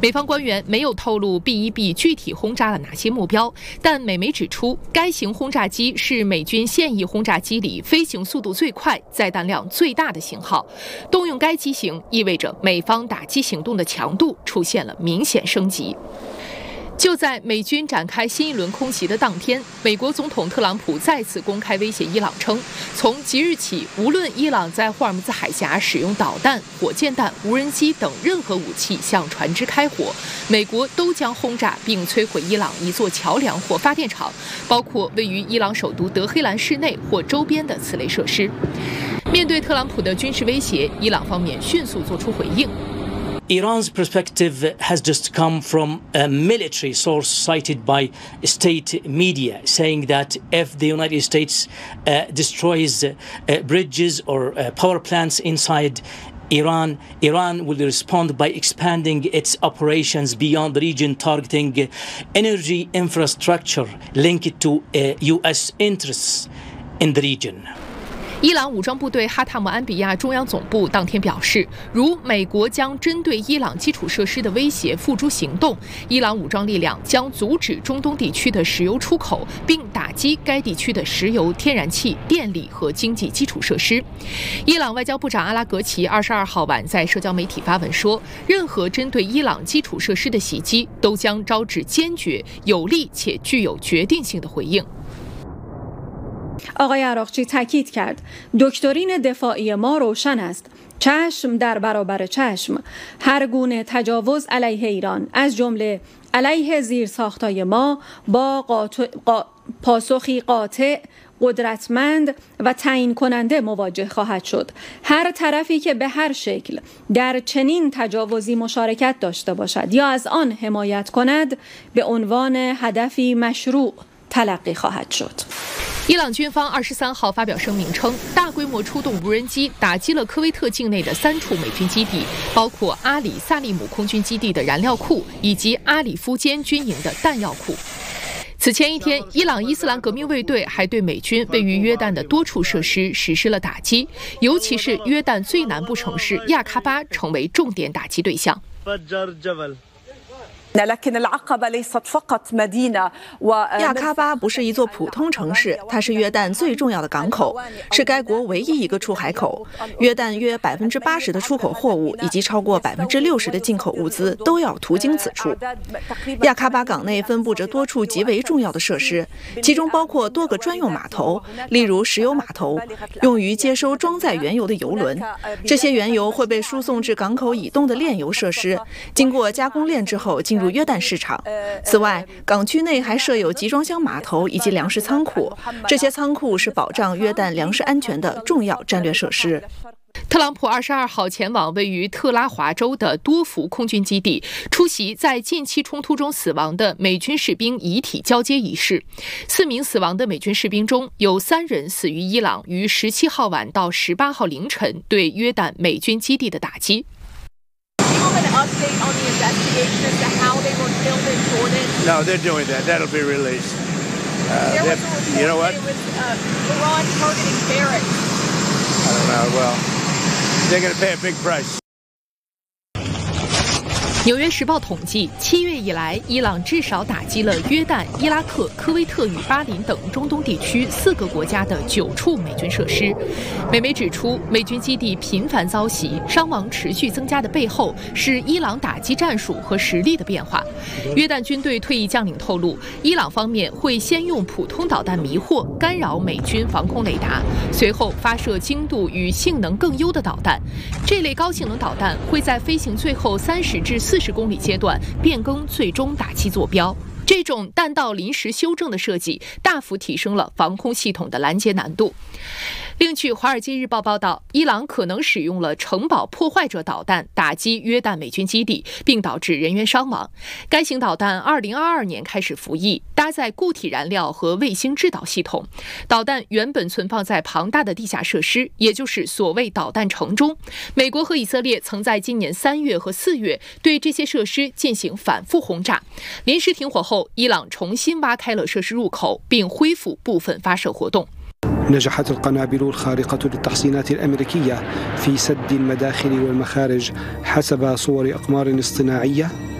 美方官员没有透露 B-1B 具体轰炸了哪些目标，但美媒指出，该型轰炸机是美军现役轰炸机里飞行速度最快、载弹量最大的型号。动用该机型意味着美方打击行动的强度出现了明显升级。就在美军展开新一轮空袭的当天，美国总统特朗普再次公开威胁伊朗称，从即日起，无论伊朗在霍尔木兹海峡使用导弹、火箭弹、无人机等任何武器向船只开火，美国都将轰炸并摧毁伊朗一座桥梁或发电厂，包括位于伊朗首都德黑兰市内或周边的此类设施。面对特朗普的军事威胁，伊朗方面迅速作出回应。 Iran's perspective has just come from a military source cited by state media, saying that if the United States destroys bridges or power plants inside Iran will respond by expanding its operations beyond the region, targeting energy infrastructure linked to U.S. interests in the region. 伊朗武装部队哈塔姆安比亚中央总部当天表示，如美国将针对伊朗基础设施的威胁付诸行动，伊朗武装力量将阻止中东地区的石油出口，并打击该地区的石油、天然气、电力和经济基础设施。伊朗外交部长阿拉格齐22号晚在社交媒体发文说，任何针对伊朗基础设施的袭击都将招致坚决、有力且具有决定性的回应。 آقای عراقچی تاکید کرد دکترین دفاعی ما روشن است. چشم در برابر چشم هر گونه تجاوز علیه ایران از جمله علیه زیرساخت‌های ما با پاسخی قاطع قدرتمند و تعیین کننده مواجه خواهد شد. هر طرفی که به هر شکل در چنین تجاوزی مشارکت داشته باشد یا از آن حمایت کند به عنوان هدفی مشروع تلقی خواهد شد. 伊朗军方23号发表声明称，大规模出动无人机打击了科威特境内的3处美军基地，包括阿里萨利姆空军基地的燃料库以及阿里夫坚军营的弹药库。此前一天，伊朗伊斯兰革命卫队还对美军位于约旦的多处设施实施了打击，尤其是约旦最南部城市亚喀巴成为重点打击对象。 亚喀巴不是一座普通城市，它是约旦最重要的港口，是该国唯一一个出海口。约旦约80%的出口货物以及超过60%的进口物资都要途经此处。亚喀巴港内分布着多处极为重要的设施，其中包括多个专用码头，例如石油码头，用于接收装载原油的油轮。这些原油会被输送至港口以东的炼油设施，经过加工炼制后进入约旦市场。此外，港区内还设有集装箱码头以及粮食仓库，这些仓库是保障约旦粮食安全的重要战略设施。 特朗普22号前往位于特拉华州的多福空军基地，出席在近期冲突中死亡的美军士兵遗体交接仪式。4名死亡的美军士兵中有3人死于伊朗于17号晚到18号凌晨对约旦美军基地的打击。 No, they're doing that. That'll be released. You know what? Iran targeting barracks. I don't know. Well, they're going to pay a big price. 纽约时报统计，7月以来，伊朗至少打击了约旦、伊拉克、科威特与巴林等中东地区4个国家的9处美军设施。美媒指出，美军基地频繁遭袭，伤亡持续增加的背后是伊朗打击战术和实力的变化。约旦军队退役将领透露，伊朗方面会先用普通导弹迷惑、干扰美军防空雷达，随后发射精度与性能更优的导弹。这类高性能导弹会在飞行最后30至40公里阶段变更最终打击坐标。这种弹道临时修正的设计大幅提升了防空系统的拦截难度。另据《华尔街日报》报道，伊朗可能使用了城堡破坏者导弹打击约旦美军基地，并导致人员伤亡。该型导弹2022年开始服役，搭载固体燃料和卫星制导系统。导弹原本存放在庞大的地下设施，也就是所谓导弹城中。美国和以色列曾在今年3月和4月对这些设施进行反复轰炸。临时停火后，伊朗重新挖开了设施入口，并恢复部分发射活动。 نجحت القنابل الخارقة للتحصينات الأمريكية في سد المداخل والمخارج حسب صور أقمار اصطناعية